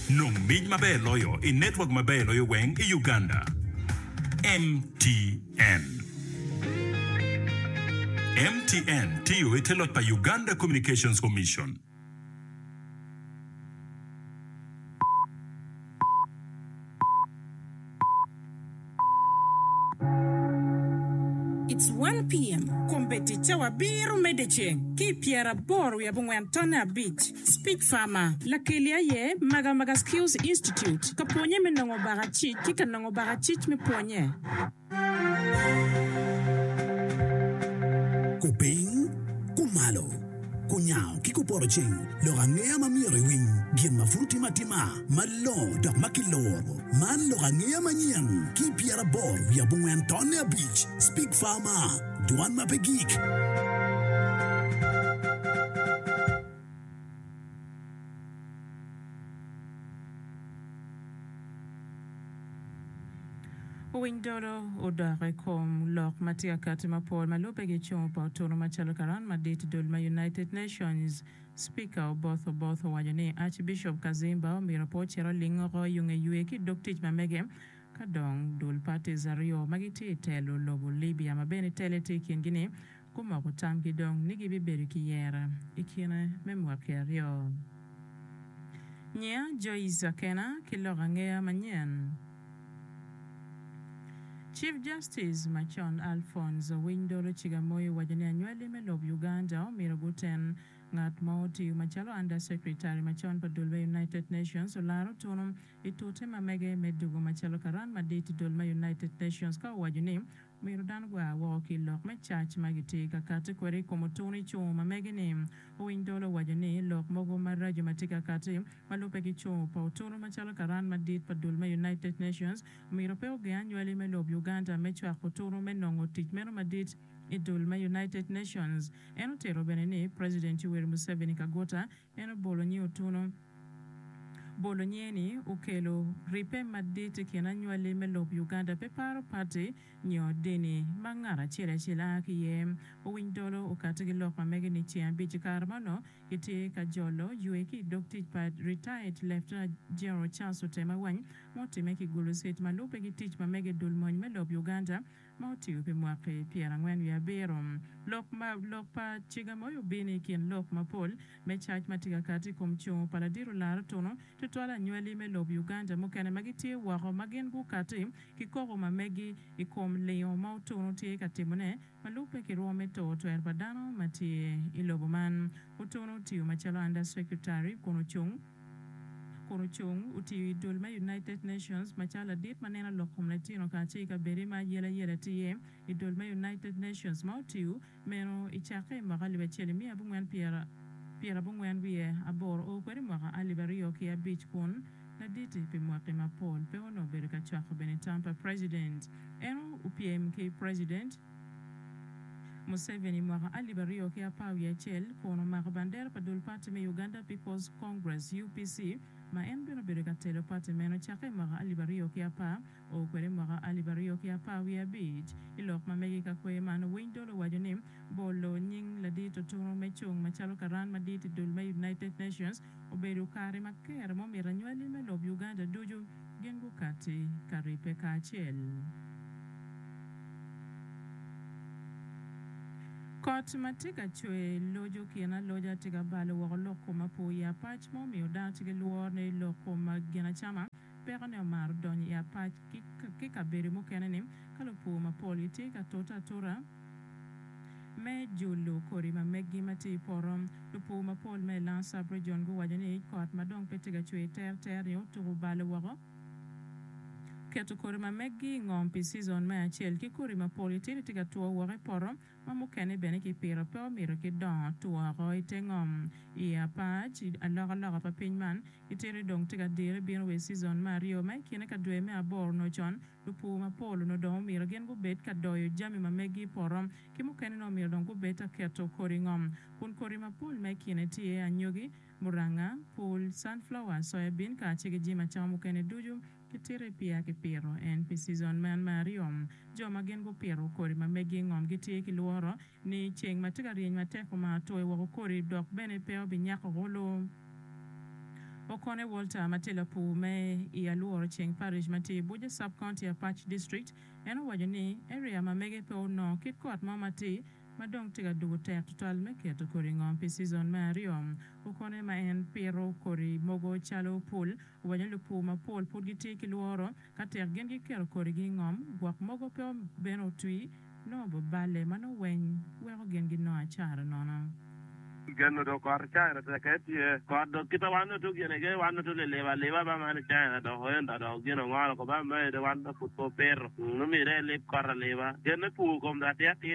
No mij maber loyo in network maber loyo weng in Uganda. MTN. MTN tiyo itelot pa Uganda Communications Commission. It's 1 p.m. Kompeticha wa biru medecheng. Ki Pierre Boru ya Bungwantona Beach. Speak Farmer. Lakelia ye Maga Skills Institute. Kaponye menongo barachich. Kika nongo barachich me ponye. Kuping, kumalo, kunyao, kikuporoching, lorangea mamiri wing, bien mafruti matima, malo, dak makiloro, man lorangea manyan, ki Pierre Boru ya Bungwantona Beach. Speak Farmer. Duan Mapegik. Windoro odare kom lok matia katima Paul Malope gichon pa tono machalo karan madate dolma United Nations Speaker both wajane Archbishop Kazimba mirapo chero lingoro yunge yueki doktich mamege kadong dul pate zario magiti telo lobo Libya mabene telete kingine kuma kutam gidong nigi biberi kiyera ikina memwa kerio nya Joyce Akena kilorangea manyen Chief Justice Machon Alphonse Windoro Chigamoyo wajane anywali melob Uganda miraguten ngat mauti machalo Under Secretary Machon Padulwe United Nations olaro tono itote mamege medugo machalo karan madeti dolma United Nations ka wajane mirudan gwa woki lok me church magiti kakati kweri komotoni cho mamege ni Windoro wajane lok mogo marajo matika kati malupe kicho pa utono machalo karan madeti padulma United Nations miropeo ge anywali melob Uganda mechwa kotoro menongo tikmeno madeti idolma United Nations eno tero benene President Yoweri Museveni Kagota eno bolonyi otuno bolonyeni ukelo ripe madete kena nywale melop Uganda peparo party nyo deni mangara chela kiye Windoro ukatigi lokma megeni chiambi chikarmano iti kajolo yueki dokti pad retired Lieutenant General Charles Otema Wany moti meki gulu set malupe gitich mamege dulmony melop Uganda mauti upe mwake Pierre Angwen ya Berom lokpa chigamoyo bini kien lokma Paul mechach matiga kati kumcho paladiro lara tono tutwala nyweli melop Uganda mukene magiti wako magen kati kikoko mamegi ikom leo mautono tie katimone malupe kiruome to erbadano mati iloboman utono tiyo machalo Under Secretary Korochung uti dolma United Nations machala dit manena lokom latino kachika berima yela tiye idolma United Nations mautiu meno ichake magali bachele mi abungwan Pierre bungwan biye abor o kweri maka alibario kia beach kun na diti pe mwake mapol pe ono berika chako Benitampa President eno UPMK President Museveni mwaka alibario kia pawi chel kono maka bandera padul party me Uganda People's Congress UPC ma enbiro berika telo party meno chake maka alibario kia pa o kwere maka alibario kia pawi ya beach ilok mamegi kakwe mano Windoro wajone bolo nying ladito tono mechong machalo karan maditi dulma United Nations oberu kare makere momira nywali melob Uganda duju gengu kati karipe kachel Kot matika chwe lojo kiena loja tiga bale loko mapo ya pach momi odan tiga luorne loko magena chama perane omar donyi ya pach kika beri mokene nim kalopo mapoli tika tota tora me julu kori ma megi mati porom lupo mapol me lansa brejon go wajane kot madong petiga chwe ter yo tugu bale wako keto kori ma megi ngompi season ma achel ki kori ma politini tiga tuwa ware porom ma mukene bene ki pira pe miro ki don tuwa roi tengom iya pach alaga pa pinyman itiri dong tiga dire bin we season ma rio ma kine ka dwe me abor no chon lupu ma polo no don miro gen go bet ka doyo jami ma megi porom ki mukene no miro don go bet keto kori ngom kun kori ma pol ma kine tiye anyogi muranga pol sunflower soybean ka chige jima chama mukene duju kitire pia kipiro en pi season man mariom joma gen go piro kori ma megi ngom gitie ki luoro ni cheng matiga rieny mateko ma toy wo kori dok bene peo bi nyako golo Okone Walter Matela Pu me Ialuor Cheng Parish Mati Buja Sub-County Apache District eno wajani area mamege pe no kit court mamati madong tiga dugote total meke to koringom pi season mariom Okone ma en pero kori mogo chalo pool wajani lupu ma pool pudgiti kiluoro kater gengi kero korigi ngom guak mogo pe beno tui no bale mano wen wero gengi no achara nono Gano do kor chana ta kati kor do kita wano tu gene ge wano tu leva ba man chana do hoenda do gino ngalo ko ba me de wano football per no mi re le kor leva gene pu kom da ti